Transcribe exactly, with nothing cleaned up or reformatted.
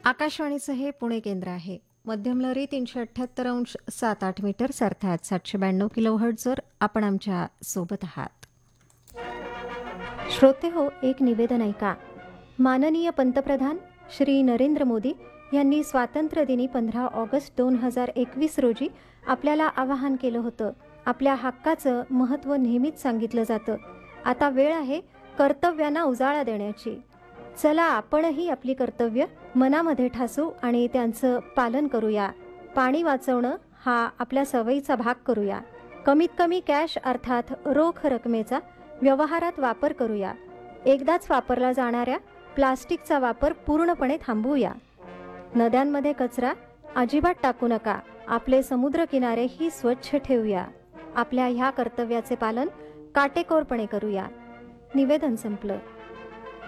आकाशवाणीचं हे पुणे केंद्र आहे. मध्यम लहरी तीनशे अठ्ठ्याहत्तर अंश सात आठ मीटर्स अर्थात सातशे ब्याण्णव किलो हर्ट्झवर आपण आमच्या सोबत आहात. श्रोते हो, एक निवेदन ऐका. माननीय पंतप्रधान श्री नरेंद्र मोदी यांनी स्वातंत्र्यदिनी पंधरा ऑगस्ट दोन हजार एकवीस रोजी आपल्याला आवाहन केलं होतं. आपल्या हक्काचं महत्त्व नेहमीच सांगितलं जातं. आता वेळ आहे कर्तव्यांना उजाळा देण्याची. चला आपणही आपली कर्तव्य मनामध्ये ठासू आणि त्यांचं पालन करूया. पाणी वाचवणं हा आपल्या सवयीचा भाग करूया. कमीत कमी कॅश अर्थात रोख रकमेचा व्यवहारात वापर करूया. एकदाच वापरला जाणाऱ्या प्लास्टिकचा वापर पूर्णपणे थांबवूया. नद्यांमध्ये कचरा अजिबात टाकू नका. आपले समुद्रकिनारेही स्वच्छ ठेवूया. आपल्या ह्या कर्तव्याचे पालन काटेकोरपणे करूया. निवेदन संपलं.